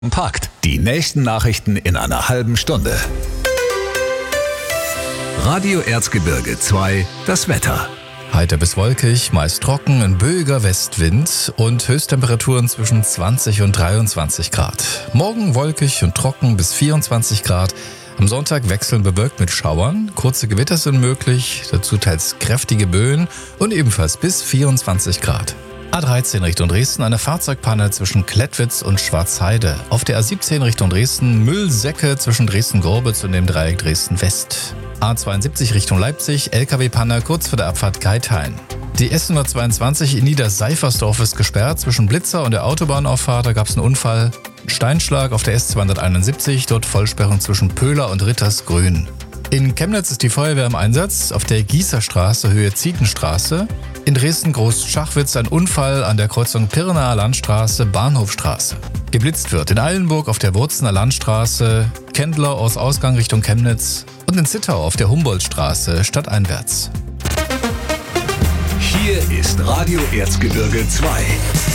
Kompakt. Die nächsten Nachrichten in einer halben Stunde. Radio Erzgebirge 2, das Wetter. Heiter bis wolkig, meist trocken, ein böiger Westwind und Höchsttemperaturen zwischen 20 und 23 Grad. Morgen wolkig und trocken bis 24 Grad. Am Sonntag wechseln bewölkt mit Schauern. Kurze Gewitter sind möglich, dazu teils kräftige Böen und ebenfalls bis 24 Grad. A13 Richtung Dresden, eine Fahrzeugpanne zwischen Klettwitz und Schwarzheide. Auf der A17 Richtung Dresden, Müllsäcke zwischen Dresden-Gorbitz und dem Dreieck Dresden-West. A72 Richtung Leipzig, LKW-Panne kurz vor der Abfahrt Geithain. Die S122 in Niederseifersdorf ist gesperrt. Zwischen Blitzer und der Autobahnauffahrt, da gab es einen Unfall. Steinschlag auf der S271, dort Vollsperrung zwischen Pöhler und Rittersgrün. In Chemnitz ist die Feuerwehr im Einsatz, auf der Gießerstraße, Höhe Zietenstraße. In Dresden-Groß-Schachwitz ein Unfall an der Kreuzung Pirnaer Landstraße, Bahnhofstraße. Geblitzt wird in Eilenburg auf der Wurzener Landstraße, Kendler aus Ausgang Richtung Chemnitz und in Zittau auf der Humboldtstraße stadteinwärts. Hier ist Radio Erzgebirge 2.